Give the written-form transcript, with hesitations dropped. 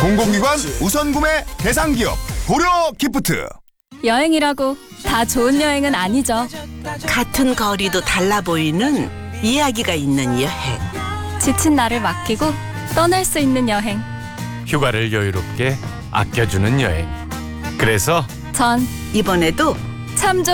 공공기관 우선 구매 대상 기업 고려 기프트. 여행이라고 다 좋은 여행은 아니죠. 같은 거리도 달라 보이는 이야기가 있는 여행. 지친 나를 맡기고 떠날 수 있는 여행. 휴가를 여유롭게 아껴주는 여행. 그래서 전 이번에도 참